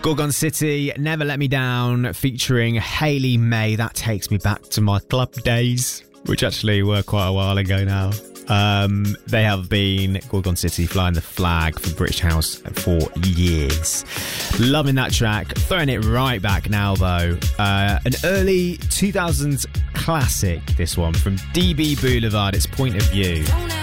Gorgon City, Never Let Me Down, featuring Hayley May. That takes me back to my club days, which actually were quite a while ago now. They have been, Gorgon City, flying the flag for British House for years. Loving that track. Throwing it right back now, though. An early 2000s classic, this one, from DB Boulevard. It's Point of View.